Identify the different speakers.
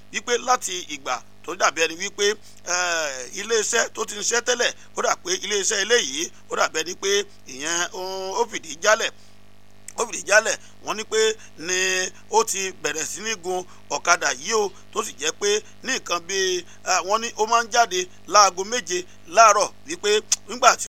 Speaker 1: wípé láti ìgbà tó dàbí ẹni wípé iléeṣẹ́ tó ti ń ṣiṣẹ́ tẹ́lẹ̀ ó dà pé iléeṣẹ́ eléyìí ó dàbí ẹni pé ìyẹn ó fìdí jálẹ̀ wọ́n ní pé ni ó ti bẹ̀rẹ̀ sí ní gun ọ̀kadà yìí o tó sì jẹ́ pé ní nǹkan bíi wọ́n ní ó máa ń jáde láago 7 láàárọ̀ wípé nígbà tí